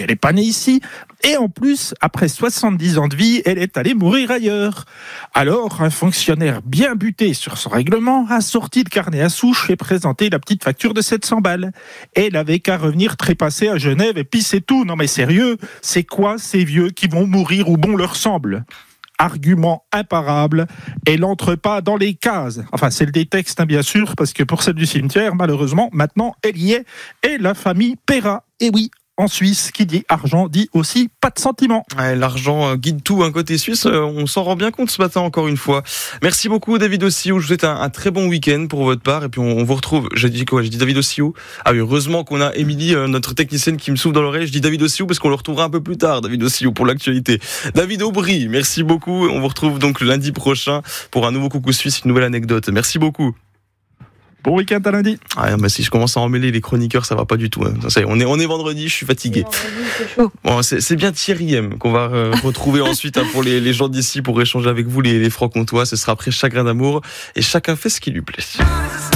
elle n'est pas née ici. Et en plus, après 70 ans de vie, elle est allée mourir ailleurs. Alors, un fonctionnaire bien buté sur son règlement a sorti le carnet à souche et présenté la petite facture de 700 balles. Elle avait qu'à revenir trépasser à Genève et puis c'est tout. Non mais sérieux, c'est quoi ces vieux qui vont mourir où bon leur semble ? Argument imparable, elle n'entre pas dans les cases. Enfin, c'est le détexte, bien sûr, parce que pour celle du cimetière, malheureusement, maintenant, elle y est. Et la famille paiera. Et oui, en Suisse, qui dit argent dit aussi pas de sentiment. Ouais, l'argent guide tout, côté suisse, on s'en rend bien compte ce matin encore une fois. Merci beaucoup David Ossio, je vous souhaite un très bon week-end pour votre part et puis on vous retrouve, j'ai dit David Ossio. Ah oui, heureusement qu'on a Émilie, notre technicienne qui me souffle dans l'oreille, je dis David Ossio parce qu'on le retrouvera un peu plus tard, David Ossio pour l'actualité. David Aubry, merci beaucoup, on vous retrouve donc lundi prochain pour un nouveau Coucou Suisse, une nouvelle anecdote. Merci beaucoup. Bon week-end à lundi. Ah, bah si je commence à emmêler les chroniqueurs, ça va pas du tout. Ça y est, on est vendredi, je suis fatigué. Bon, c'est bien Thierry M qu'on va retrouver ensuite pour les gens d'ici pour échanger avec vous les francs-comtois. Ce sera après Chagrin d'amour et chacun fait ce qui lui plaît.